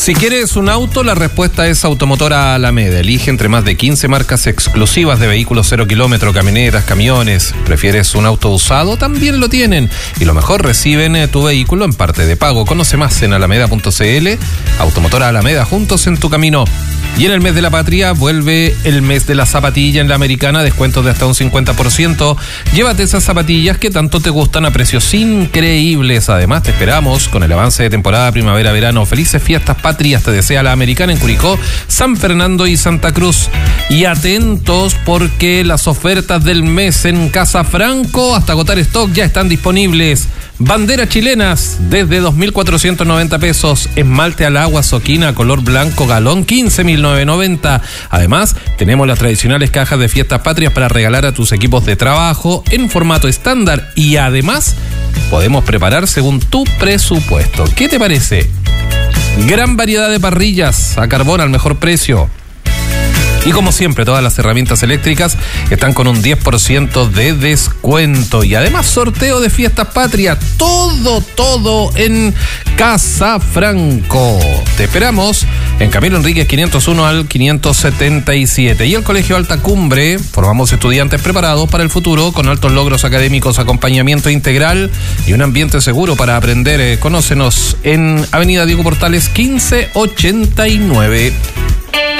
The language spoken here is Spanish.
Si quieres un auto, la respuesta es Automotora Alameda. Elige entre más de 15 marcas exclusivas de vehículos 0 kilómetro, camionetas, camiones. ¿Prefieres un auto usado? También lo tienen. Y lo mejor, reciben tu vehículo en parte de pago. Conoce más en alameda.cl. Automotora Alameda, juntos en tu camino. Y en el mes de la patria vuelve el mes de la zapatilla en la Americana, descuentos de hasta un 50%. Llévate esas zapatillas que tanto te gustan a precios increíbles. Además, te esperamos con el avance de temporada primavera-verano. Felices fiestas patrias te desea la Americana en Curicó, San Fernando y Santa Cruz. Y atentos porque las ofertas del mes en Casa Franco, hasta agotar stock, ya están disponibles. Banderas chilenas desde 2.490 pesos. Esmalte al agua Soquina color blanco galón 15.990. Además, tenemos las tradicionales cajas de fiestas patrias para regalar a tus equipos de trabajo en formato estándar. Y además, podemos preparar según tu presupuesto. ¿Qué te parece? Gran variedad de parrillas a carbón al mejor precio. Y como siempre, todas las herramientas eléctricas están con un 10% de descuento. Y además, sorteo de fiestas patrias. Todo en Casa Franco. Te esperamos en Camilo Enríquez 501 al 577. Y el Colegio Alta Cumbre. Formamos estudiantes preparados para el futuro con altos logros académicos, acompañamiento integral y un ambiente seguro para aprender. Conócenos en Avenida Diego Portales 1589.